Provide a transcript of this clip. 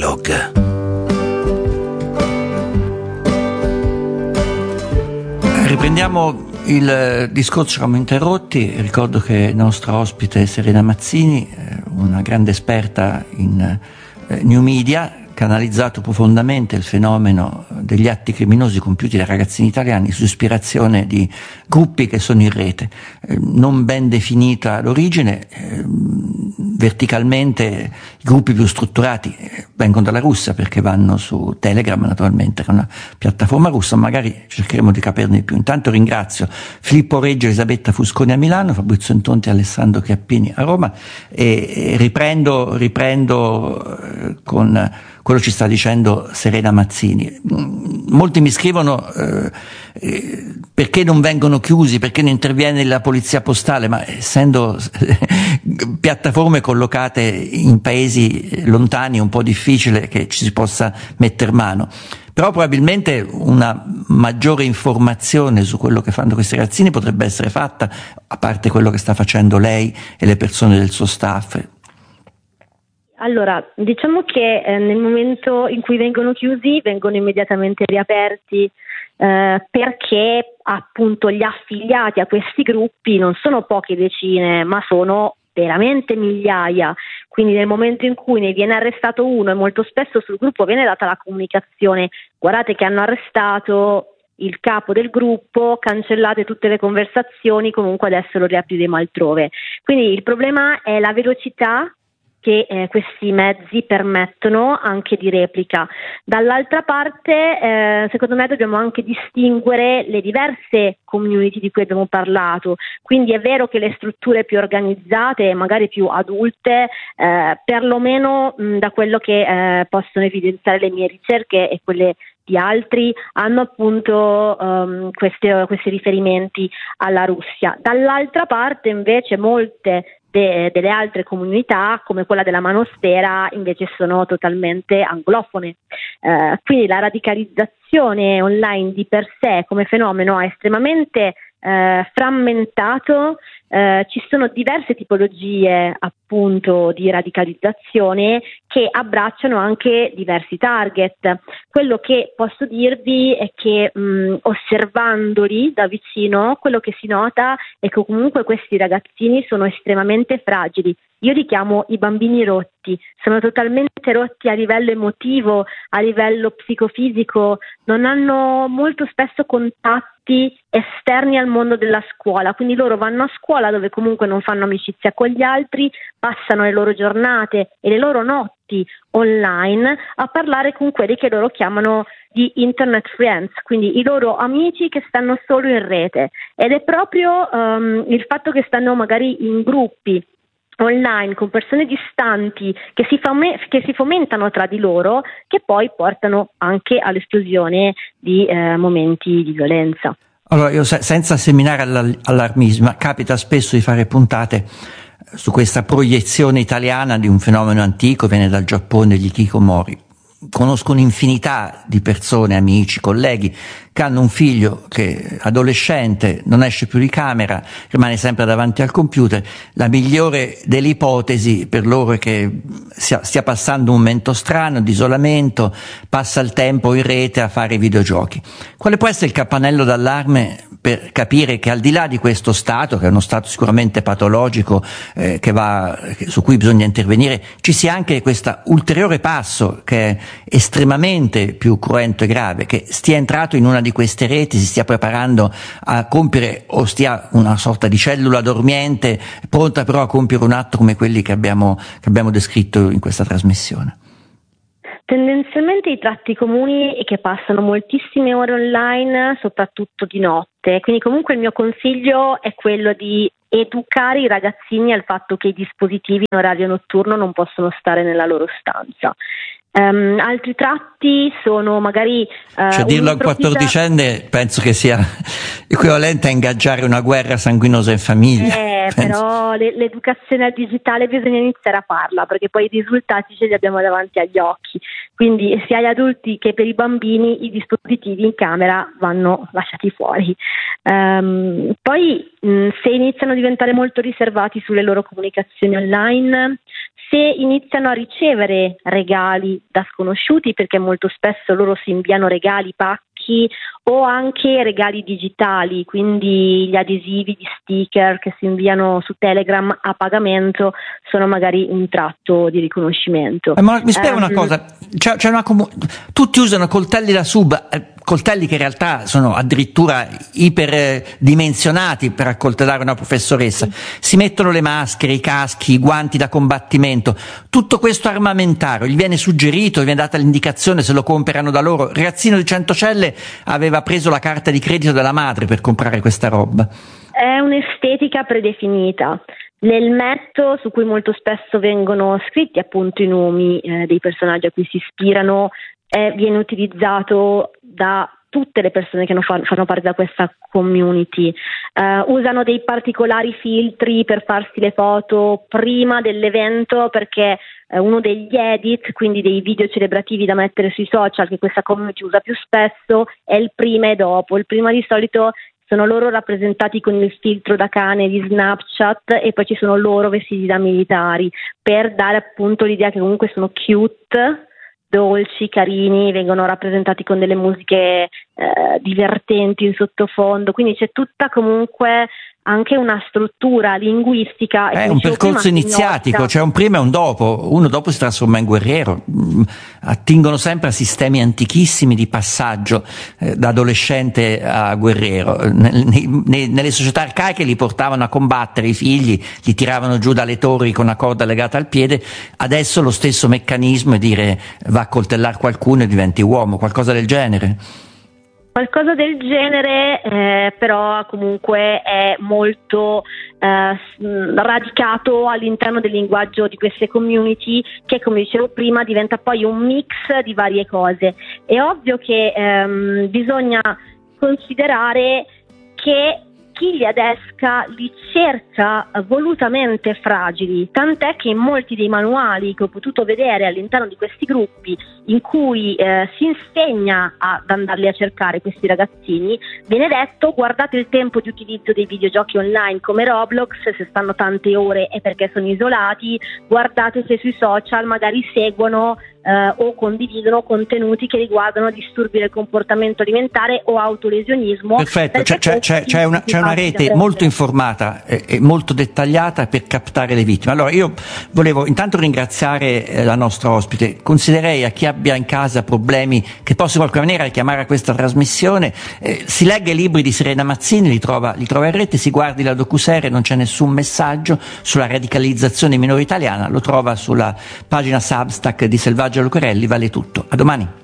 Dialogue. Riprendiamo il discorso, ci siamo interrotti. Ricordo che nostra ospite è Serena Mazzini, una grande esperta in new media, che ha analizzato profondamente il fenomeno degli atti criminosi compiuti dai ragazzini italiani su ispirazione di gruppi che sono in rete, non ben definita l'origine. Verticalmente i gruppi più strutturati vengono dalla Russia, perché vanno su Telegram, naturalmente, che è una piattaforma russa. Magari cercheremo di capirne di più. Intanto ringrazio Filippo Reggio e Elisabetta Fusconi a Milano, Fabrizio Intonti e Alessandro Chiappini a Roma, e riprendo con quello ci sta dicendo Serena Mazzini. Molti mi scrivono perché non vengono chiusi, perché non interviene la polizia postale, ma essendo piattaforme collocate in paesi lontani è un po' difficile che ci si possa metter mano. Però probabilmente una maggiore informazione su quello che fanno questi ragazzini potrebbe essere fatta, a parte quello che sta facendo lei e le persone del suo staff. Allora, diciamo che nel momento in cui vengono chiusi vengono immediatamente riaperti, perché appunto gli affiliati a questi gruppi non sono poche decine, ma sono veramente migliaia. Quindi nel momento in cui ne viene arrestato uno, e molto spesso sul gruppo viene data la comunicazione: guardate che hanno arrestato il capo del gruppo, cancellate tutte le conversazioni, comunque adesso lo riapriremo altrove. Quindi il problema è la velocità che questi mezzi permettono anche di replica. Dall'altra parte, secondo me dobbiamo anche distinguere le diverse community di cui abbiamo parlato. Quindi è vero che le strutture più organizzate, magari più adulte, perlomeno da quello che possono evidenziare le mie ricerche e quelle di altri, hanno appunto questi riferimenti alla Russia. Dall'altra parte invece molte delle altre comunità, come quella della Manostera, invece sono totalmente anglofone. Quindi la radicalizzazione online di per sé come fenomeno è estremamente frammentato. Ci sono diverse tipologie appunto di radicalizzazione che abbracciano anche diversi target. Quello che posso dirvi è che osservandoli da vicino, quello che si nota è che comunque questi ragazzini sono estremamente fragili. Io li chiamo i bambini rotti, sono totalmente rotti a livello emotivo, a livello psicofisico, non hanno molto spesso contatti esterni al mondo della scuola, quindi loro vanno a scuola dove comunque non fanno amicizia con gli altri, passano le loro giornate e le loro notti online a parlare con quelli che loro chiamano di internet friends, quindi i loro amici che stanno solo in rete, ed è proprio il fatto che stanno magari in gruppi online con persone distanti che si fomentano tra di loro, che poi portano anche all'esplosione di momenti di violenza. Allora, io senza seminare allarmismo, capita spesso di fare puntate su questa proiezione italiana di un fenomeno antico, viene dal Giappone, gli hikikomori. Conosco un'infinità di persone, amici, colleghi, che hanno un figlio che adolescente, non esce più di camera, rimane sempre davanti al computer. La migliore delle ipotesi per loro è che stia passando un momento strano di isolamento, passa il tempo in rete a fare videogiochi. Quale può essere il campanello d'allarme per capire che al di là di questo stato, che è uno stato sicuramente patologico, su cui bisogna intervenire, ci sia anche questo ulteriore passo che è estremamente più cruento e grave, che stia entrato in una di queste reti, si stia preparando a compiere, o stia una sorta di cellula dormiente pronta però a compiere un atto come quelli che abbiamo descritto in questa trasmissione? Tendenzialmente i tratti comuni è che passano moltissime ore online, soprattutto di notte, quindi comunque il mio consiglio è quello di educare i ragazzini al fatto che i dispositivi in orario notturno non possono stare nella loro stanza. Altri tratti sono magari dirlo a un 14enne penso che sia equivalente a ingaggiare una guerra sanguinosa in famiglia. Però l'educazione al digitale bisogna iniziare a farla, perché poi i risultati ce li abbiamo davanti agli occhi. Quindi sia gli adulti che per i bambini i dispositivi in camera vanno lasciati fuori. Poi se iniziano a diventare molto riservati sulle loro comunicazioni online, se iniziano a ricevere regali da sconosciuti, perché molto spesso loro si inviano regali, pacchi o anche regali digitali, quindi gli adesivi, gli sticker che si inviano su Telegram a pagamento sono magari un tratto di riconoscimento. Ma mi spiega una cosa, tutti usano coltelli da sub, coltelli che in realtà sono addirittura iperdimensionati per accoltellare una professoressa, si mettono le maschere, i caschi, i guanti da combattimento, tutto questo armamentario gli viene suggerito, gli viene data l'indicazione se lo comprano da loro. Il ragazzino di Centocelle aveva preso la carta di credito della madre per comprare questa roba. È un'estetica predefinita. Nel metto, su cui molto spesso vengono scritti appunto i nomi dei personaggi a cui si ispirano, viene utilizzato da tutte le persone che fanno parte da questa community. Usano dei particolari filtri per farsi le foto prima dell'evento, perché uno degli edit, quindi dei video celebrativi da mettere sui social che questa community usa più spesso, è il prima e dopo. Il prima di solito sono loro rappresentati con il filtro da cane di Snapchat e poi ci sono loro vestiti da militari, per dare appunto l'idea che comunque sono cute, dolci, carini, vengono rappresentati con delle musiche divertenti in sottofondo, quindi c'è tutta comunque anche una struttura linguistica. È un percorso iniziatico, c'è un prima e un dopo. Uno dopo si trasforma in guerriero. Attingono sempre a sistemi antichissimi di passaggio da adolescente a guerriero. Nelle società arcaiche li portavano a combattere i figli, li tiravano giù dalle torri con una corda legata al piede. Adesso lo stesso meccanismo è dire va a coltellare qualcuno e diventi uomo, qualcosa del genere. Qualcosa del genere, però comunque è molto radicato all'interno del linguaggio di queste community, che come dicevo prima diventa poi un mix di varie cose. È ovvio che bisogna considerare che chi li adesca li cerca volutamente fragili, tant'è che in molti dei manuali che ho potuto vedere all'interno di questi gruppi in cui si insegna ad andarli a cercare questi ragazzini, viene detto: guardate il tempo di utilizzo dei videogiochi online come Roblox, se stanno tante ore è perché sono isolati, guardate se sui social magari seguono o condividono contenuti che riguardano disturbi del comportamento alimentare o autolesionismo. Perfetto, c'è una rete molto informata e molto dettagliata per captare le vittime. Allora io volevo intanto ringraziare la nostra ospite. Consiglierei a chi abbia in casa problemi che possa in qualche maniera chiamare a questa trasmissione, si legga i libri di Serena Mazzini, li trova in rete, si guardi la docuserie Non c'è nessun messaggio sulla radicalizzazione minore italiana, lo trova sulla pagina Substack di Selvaggia Lucarelli. Vale tutto. A domani.